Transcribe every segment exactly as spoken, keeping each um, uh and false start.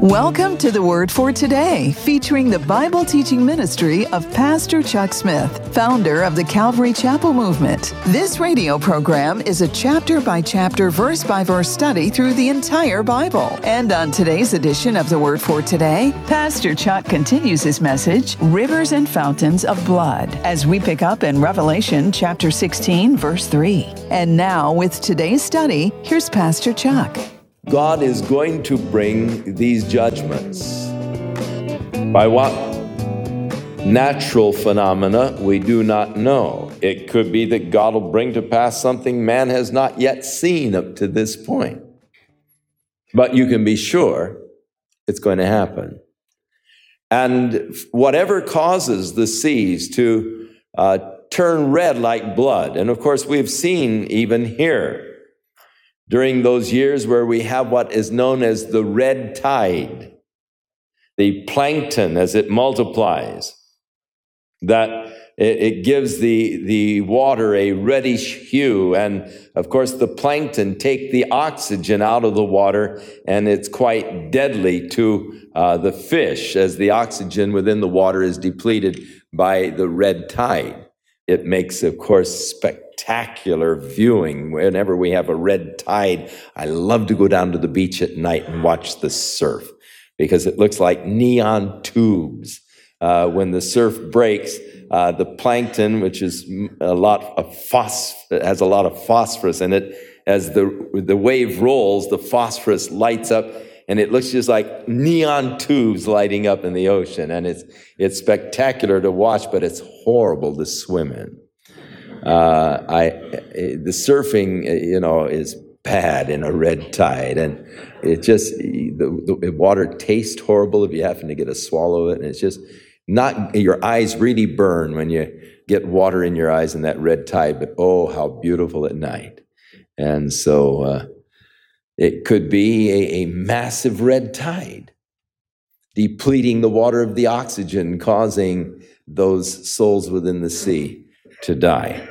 Welcome to the Word for Today, featuring the Bible teaching ministry of Pastor Chuck Smith, founder of the Calvary Chapel Movement. This radio program is a chapter-by-chapter, verse-by-verse study through the entire Bible. And on today's edition of the Word for Today, Pastor Chuck continues his message, Rivers and Fountains of Blood, as we pick up in Revelation chapter sixteen, verse three. And now, with today's study, here's Pastor Chuck. God is going to bring these judgments. By what natural phenomena, we do not know. It could be that God will bring to pass something man has not yet seen up to this point. But you can be sure it's going to happen. And whatever causes the seas to uh, turn red like blood, and of course we've seen even here, during those years where we have what is known as the red tide, the plankton as it multiplies, that it, it gives the, the water a reddish hue. And of course, the plankton take the oxygen out of the water, and it's quite deadly to uh, the fish as the oxygen within the water is depleted by the red tide. It makes, of course, spectacular viewing. Whenever we have a red tide, I love to go down to the beach at night and watch the surf because it looks like neon tubes. Uh, when the surf breaks, uh, the plankton, which is a lot of phos- has a lot of phosphorus in it, as the the wave rolls, the phosphorus lights up, and it looks just like neon tubes lighting up in the ocean. And it's it's spectacular to watch, but it's horrible to swim in. Uh, I the surfing, you know, is bad in a red tide, and it just the, the water tastes horrible if you happen to get a swallow of it, and it's just not. Your eyes really burn when you get water in your eyes in that red tide. But oh, how beautiful at night! And so. Uh, It could be a, a massive red tide, depleting the water of the oxygen, causing those souls within the sea to die.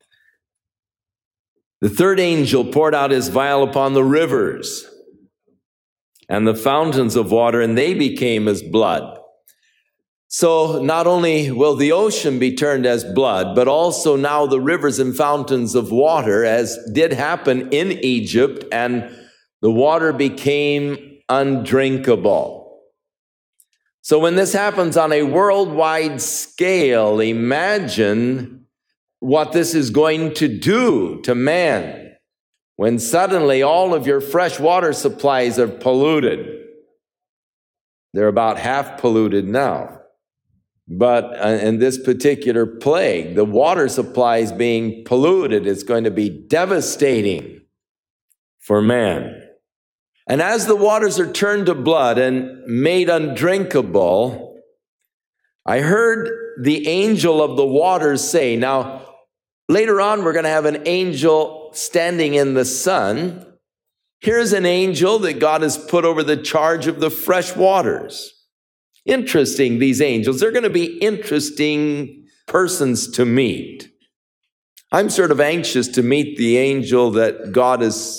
The third angel poured out his vial upon the rivers and the fountains of water, and they became as blood. So not only will the ocean be turned as blood, but also now the rivers and fountains of water, as did happen in Egypt, and the water became undrinkable. So when this happens on a worldwide scale, imagine what this is going to do to man when suddenly all of your fresh water supplies are polluted. They're about half polluted now. But in this particular plague, the water supplies being polluted is going to be devastating for man. And as the waters are turned to blood and made undrinkable, I heard the angel of the waters say, now, later on, we're going to have an angel standing in the sun. Here's an angel that God has put over the charge of the fresh waters. Interesting, these angels. They're going to be interesting persons to meet. I'm sort of anxious to meet the angel that God has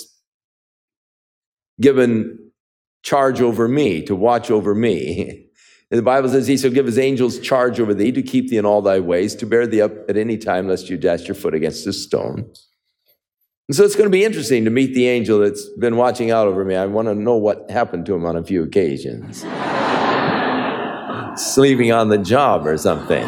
given charge over me, to watch over me. The Bible says he shall give his angels charge over thee to keep thee in all thy ways, to bear thee up at any time lest you dash your foot against a stone. And so it's going to be interesting to meet the angel that's been watching out over me. I want to know what happened to him on a few occasions. Sleeping on the job or something.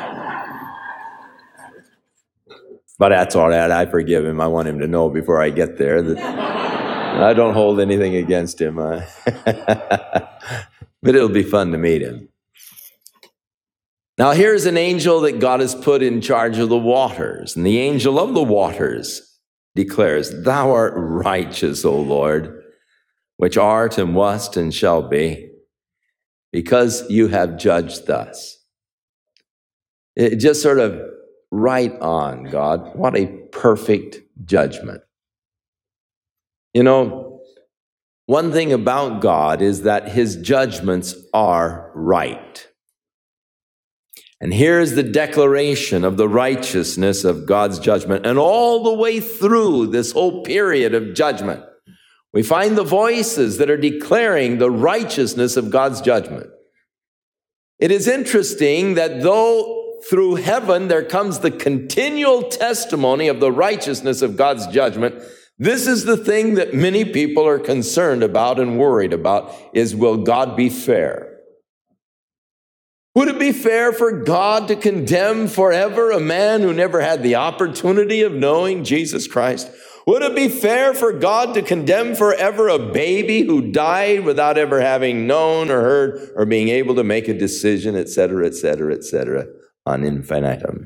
But that's all right. I forgive him. I want him to know before I get there that I don't hold anything against him. Uh, but it'll be fun to meet him. Now here's an angel that God has put in charge of the waters. And the angel of the waters declares, Thou art righteous, O Lord, which art and wast and shall be, because you have judged thus. It just sort of right on, God. What a perfect judgment. You know, one thing about God is that his judgments are right. And here's the declaration of the righteousness of God's judgment. And all the way through this whole period of judgment, We find the voices that are declaring the righteousness of God's judgment. It is interesting that though through heaven there comes the continual testimony of the righteousness of God's judgment, this is the thing that many people are concerned about and worried about, is will God be fair? Would it be fair for God to condemn forever a man who never had the opportunity of knowing Jesus Christ? Would it be fair for God to condemn forever a baby who died without ever having known or heard or being able to make a decision, et cetera, et cetera, et cetera, on infinitum?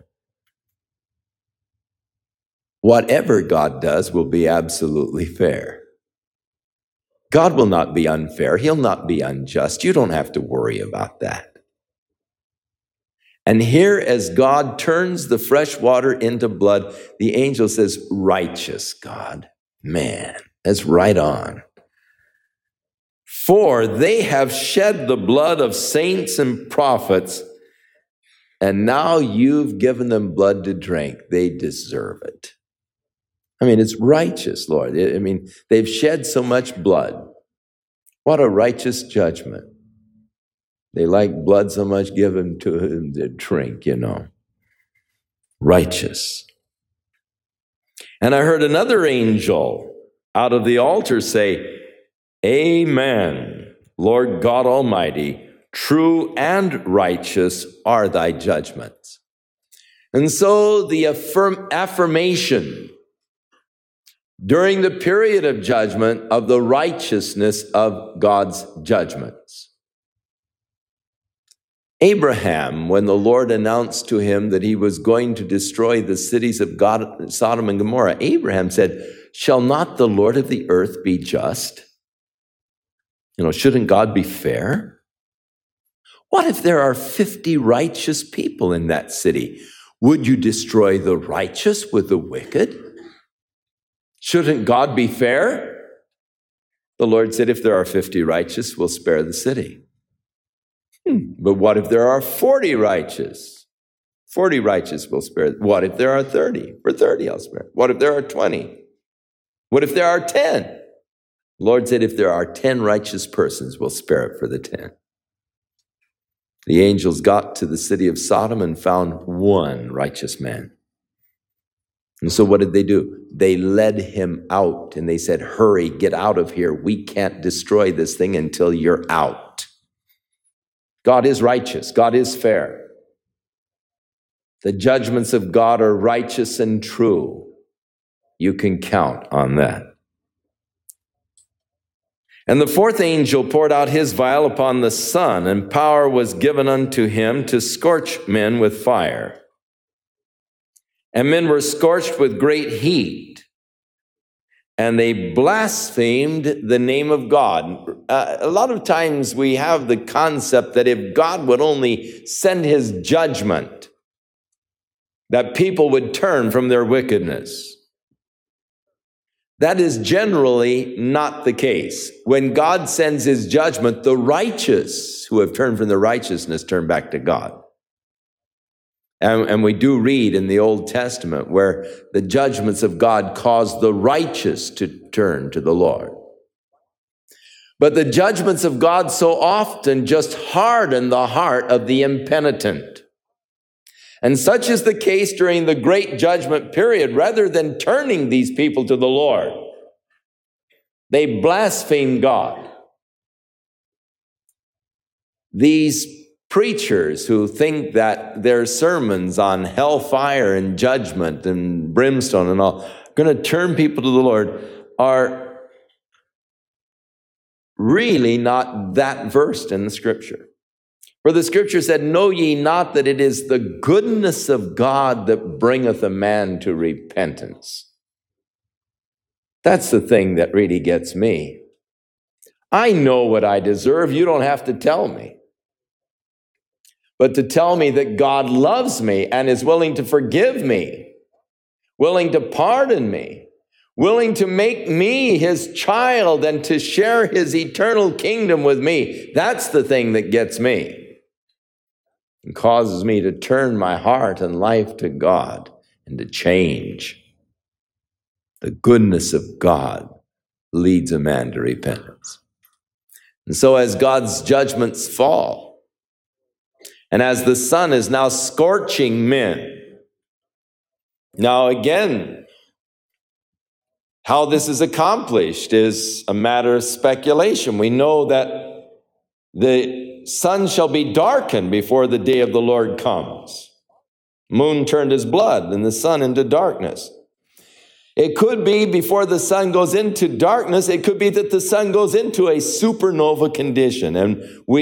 Whatever God does will be absolutely fair. God will not be unfair. He'll not be unjust. You don't have to worry about that. And here, as God turns the fresh water into blood, the angel says, righteous God. Man, that's right on. For they have shed the blood of saints and prophets, and now you've given them blood to drink. They deserve it. I mean, it's righteous, Lord. I mean, they've shed so much blood. What a righteous judgment. They like blood so much, give them to him to drink, you know. Righteous. And I heard another angel out of the altar say, Amen, Lord God Almighty, true and righteous are thy judgments. And so the affirm, affirmation during the period of judgment of the righteousness of God's judgments. Abraham, when the Lord announced to him that he was going to destroy the cities of God, Sodom and Gomorrah, Abraham said, shall not the Lord of the earth be just? You know, shouldn't God be fair? What if there are fifty righteous people in that city? Would you destroy the righteous with the wicked? Shouldn't God be fair? The Lord said, if there are fifty righteous, we'll spare the city. Hmm. But what if there are forty righteous? forty righteous will spare. What if there are thirty? For thirty I'll spare. What if there are twenty? What if there are ten? The Lord said, if there are ten righteous persons, we'll spare it for the ten. The angels got to the city of Sodom and found one righteous man. And so what did they do? They led him out and they said, hurry, get out of here. We can't destroy this thing until you're out. God is righteous. God is fair. The judgments of God are righteous and true. You can count on that. And the fourth angel poured out his vial upon the sun, and power was given unto him to scorch men with fire. And men were scorched with great heat, and they blasphemed the name of God. Uh, a lot of times we have the concept that if God would only send his judgment, that people would turn from their wickedness. That is generally not the case. When God sends his judgment, the righteous who have turned from their righteousness turn back to God. And, and we do read in the Old Testament where the judgments of God cause the righteous to turn to the Lord. But the judgments of God so often just harden the heart of the impenitent. And such is the case during the great judgment period. Rather than turning these people to the Lord, they blaspheme God. These preachers who think that their sermons on hellfire and judgment and brimstone and all are going to turn people to the Lord are really not that versed in the Scripture. For the Scripture said, know ye not that it is the goodness of God that bringeth a man to repentance? That's the thing that really gets me. I know what I deserve. You don't have to tell me. But to tell me that God loves me and is willing to forgive me, willing to pardon me, willing to make me his child and to share his eternal kingdom with me, that's the thing that gets me. It causes me to turn my heart and life to God and to change. The goodness of God leads a man to repentance. And so as God's judgments fall, and as the sun is now scorching men, now again, how this is accomplished is a matter of speculation. We know that the sun shall be darkened before the day of the Lord comes. Moon turned as blood and the sun into darkness. It could be before the sun goes into darkness, it could be that the sun goes into a supernova condition. And we